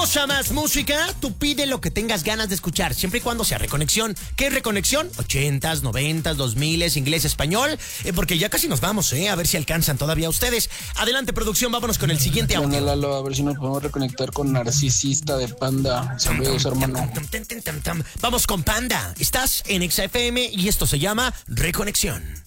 Vamos a más música. Tú pide lo que tengas ganas de escuchar, siempre y cuando sea Reconexión. ¿Qué es Reconexión? 80s, 90s, 2000s, inglés, español. Porque ya casi nos vamos, a ver si alcanzan todavía ustedes. Adelante, producción, vámonos con el siguiente audio. Lalo, a ver si nos podemos reconectar con Narcisista de Panda. Saludos, hermano. Vamos con Panda. Estás en XFM y esto se llama Reconexión.